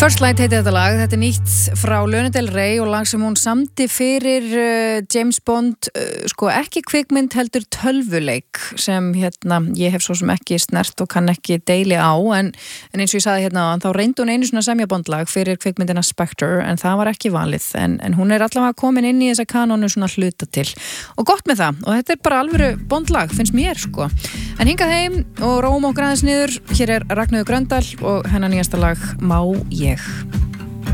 First Light heitir þetta lag, þetta nýtt frá Lana Del Rey og lag sem hún samdi fyrir James Bond, sko ekki kvikmynd heldur tölvuleik sem ég hef svo sem ekki snert og kann ekki deili á en eins og ég sagði þá reyndi hún einu svona semja Bond-lag fyrir kvikmyndina Spectre en það var ekki valið en hún allavega komin inn í þessa kanónu svona hluta til og gott með það og þetta bara alvöru Bond-lag finnst mér sko en hingað heim og róum okkur aðeins niður hér Ragnheiður Gröndal og hennar nýjasta lag Má ég